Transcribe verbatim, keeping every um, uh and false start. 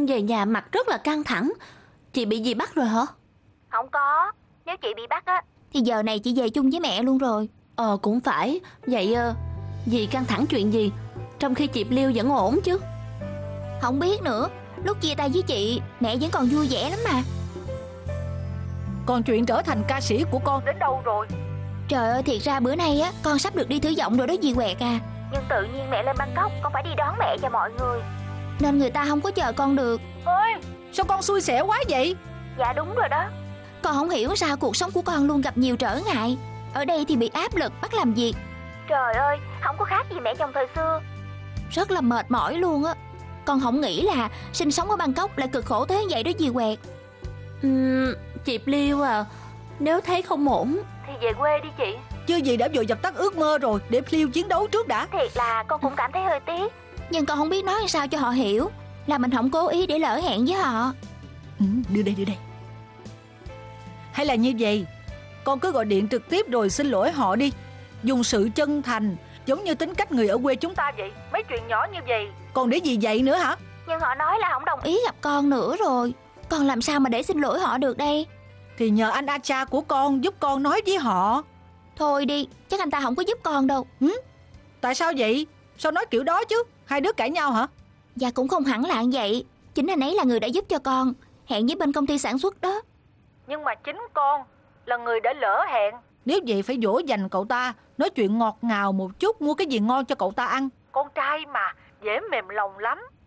về nhà mặt rất là căng thẳng. Chị bị gì bắt rồi hả? Không có. Nếu chị bị bắt á thì giờ này chị về chung với mẹ luôn rồi. Ờ cũng phải. Vậy uh, dì căng thẳng chuyện gì, trong khi chị Liêu vẫn ổn chứ? Không biết nữa. Lúc chia tay với chị, mẹ vẫn còn vui vẻ lắm mà. Còn chuyện trở thành ca sĩ của con đến đâu rồi? Trời ơi, thiệt ra bữa nay á con sắp được đi thử giọng rồi đó dì Quẹt à. Nhưng tự nhiên mẹ lên Bangkok, con phải đi đón mẹ cho mọi người, nên người ta không có chờ con được. Ôi, sao con xui xẻo quá vậy? Dạ đúng rồi đó. Con không hiểu sao cuộc sống của con luôn gặp nhiều trở ngại. Ở đây thì bị áp lực bắt làm việc. Trời ơi, không có khác gì mẹ chồng thời xưa. Rất là mệt mỏi luôn á. Con không nghĩ là sinh sống ở Bangkok lại cực khổ tới vậy đó dì Quẹt. uhm, Chị Liêu à, nếu thấy không ổn thì về quê đi chị. Chưa gì đã vội dập tắt ước mơ rồi, để Liêu chiến đấu trước đã. Thiệt là con cũng cảm thấy hơi tiếc. Nhưng con không biết nói sao cho họ hiểu là mình không cố ý để lỡ hẹn với họ. Ừ, đưa đây đưa đây. Hay là như vậy, con cứ gọi điện trực tiếp rồi xin lỗi họ đi. Dùng sự chân thành, giống như tính cách người ở quê chúng ta vậy. Mấy chuyện nhỏ như vậy còn để gì vậy nữa hả? Nhưng họ nói là không đồng ý ý gặp con nữa rồi. Con làm sao mà để xin lỗi họ được đây? Thì nhờ anh Acha của con giúp con nói với họ. Thôi đi, chắc anh ta không có giúp con đâu. Ừ? Tại sao vậy? Sao nói kiểu đó chứ? Hai đứa cãi nhau hả? Dạ cũng không hẳn là vậy. Chính anh ấy là người đã giúp cho con hẹn với bên công ty sản xuất đó. Nhưng mà chính con là người đã lỡ hẹn. Nếu vậy phải dỗ dành cậu ta, nói chuyện ngọt ngào một chút, mua cái gì ngon cho cậu ta ăn. Con trai mà, dễ mềm lòng lắm.